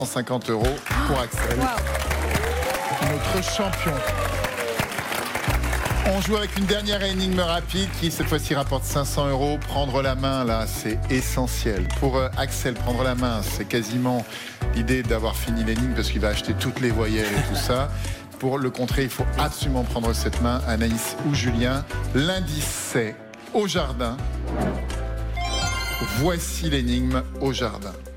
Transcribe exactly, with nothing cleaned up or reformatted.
cent cinquante euros pour Axel, Wow. notre champion. On joue avec une dernière énigme rapide qui cette fois-ci rapporte cinq cents euros. Prendre la main là, c'est essentiel. Pour euh, Axel, prendre la main, c'est quasiment l'idée d'avoir fini l'énigme parce qu'il va acheter toutes les voyelles et tout ça. Pour le contrer, il faut absolument prendre cette main, Anaïs ou Julien. L'indice c'est au jardin. Voici l'énigme au jardin.